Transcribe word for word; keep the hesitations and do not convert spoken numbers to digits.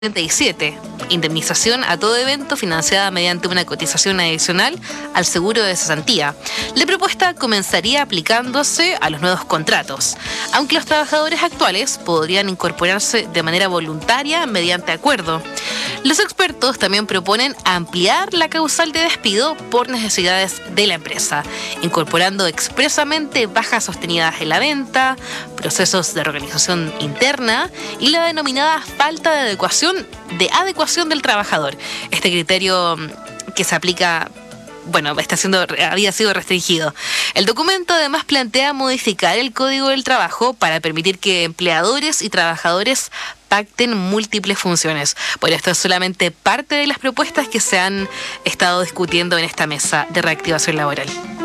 treinta y siete. Indemnización a todo evento financiada mediante una cotización adicional al seguro de cesantía. La propuesta comenzaría aplicándose a los nuevos contratos, aunque los trabajadores actuales podrían incorporarse de manera voluntaria mediante acuerdo. Los expertos también proponen ampliar la causal de despido por necesidades de la empresa, incorporando expresamente bajas sostenidas en la venta, procesos de organización interna y la denominada falta de adecuación de adecuación del trabajador. Este criterio que se aplica, bueno, está siendo, había sido restringido. El documento además plantea modificar el Código del Trabajo para permitir que empleadores y trabajadores pacten múltiples funciones. Bueno, esto es solamente parte de las propuestas que se han estado discutiendo en esta mesa de reactivación laboral.